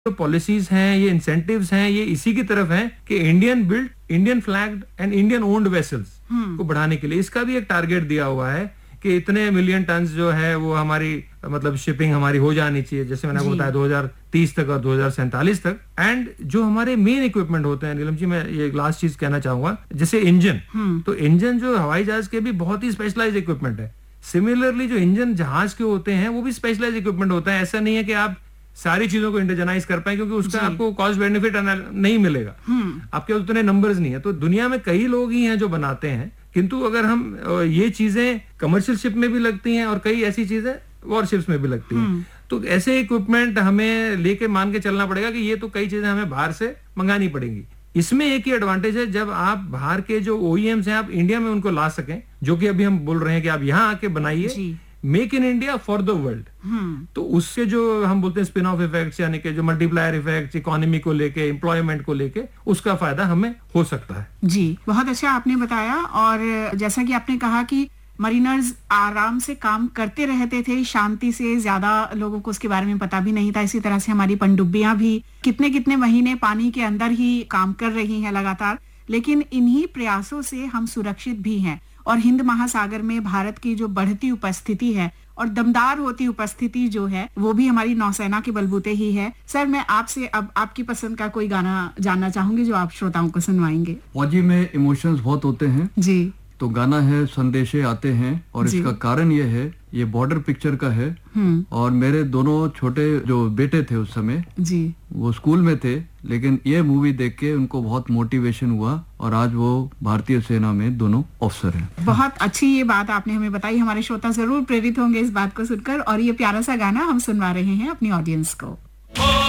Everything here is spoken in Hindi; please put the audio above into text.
जो पॉलिसीज हैं, ये इंसेंटिव्स हैं, ये इसी की तरफ हैं कि Indian build, Indian flagged and Indian owned vessels को बढ़ाने के लिए इसका भी एक टारगेट दिया हुआ है कि इतने मिलियन टन जो है वो हमारी मतलब शिपिंग हमारी हो जानी चाहिए, जैसे मैंने आपको बताया 2030 तक और 2047 तक। एंड जो हमारे मेन इक्विपमेंट होते हैं नीलम जी, मैं ये लास्ट चीज कहना चाहूंगा, जैसे इंजन, तो इंजन जो हवाई जहाज के भी बहुत ही स्पेशलाइज इक्विपमेंट है। सिमिलरली जो इंजन जहाज के होते हैं वो भी स्पेशलाइज इक्विपमेंट होता है। ऐसा नहीं है कि आप सारी चीजों को इंडिजनाइज कर पाए, क्योंकि उसका आपको कॉस्ट बेनिफिट नहीं मिलेगा, आपके उतने नंबर्स नहीं है। तो दुनिया में कई लोग ही हैं जो बनाते हैं, किंतु अगर हम ये चीजें कमर्शियल शिप में भी लगती हैं और कई ऐसी चीजें वॉरशिप्स में भी लगती हैं, तो ऐसे इक्विपमेंट हमें लेके मान के चलना पड़ेगा कि ये तो कई चीजें हमें बाहर से मंगानी पड़ेंगी। इसमें एक ही एडवांटेज है, जब आप बाहर के जो ओईएम्स हैं आप इंडिया में उनको ला सकें, जो कि अभी हम बोल रहे हैं कि आप यहाँ आके बनाइए, make in India for the world. तो उससे जो हम बोलते हैं स्पिन ऑफ इफेक्ट्स, यानी कि जो मल्टीप्लायर इफेक्ट्स इकोनॉमी को लेके, एम्प्लॉयमेंट को लेके, उसका फायदा हमें हो सकता है। जी, बहुत अच्छा आपने बताया। और जैसा कि आपने कहा कि मरीनर्स आराम से काम करते रहते थे, शांति से, ज्यादा लोगों को उसके बारे में पता भी नहीं था। इसी तरह से हमारी पनडुब्बियां भी कितने कितने महीने पानी के अंदर ही काम कर रही हैं लगातार, लेकिन इन्हीं प्रयासों से हम सुरक्षित भी हैं। और हिंद महासागर में भारत की जो बढ़ती उपस्थिति है और दमदार होती उपस्थिति जो है, वो भी हमारी नौसेना के बलबूते ही है। सर, मैं आपसे अब आपकी पसंद का कोई गाना जानना चाहूंगी जो आप श्रोताओं को सुनवाएंगे। फौजी में इमोशंस बहुत होते हैं जी, तो गाना है संदेशे आते हैं, और इसका कारण ये है, ये बॉर्डर पिक्चर का है। और मेरे दोनों छोटे जो बेटे थे उस समय जी, वो स्कूल में थे, लेकिन ये मूवी देख के उनको बहुत मोटिवेशन हुआ और आज वो भारतीय सेना में दोनों अफसर हैं। बहुत अच्छी ये बात आपने हमें बताई। हमारे श्रोता जरूर प्रेरित होंगे इस बात को सुनकर, और ये प्यारा सा गाना हम सुनवा रहे हैं अपनी ऑडियंस को।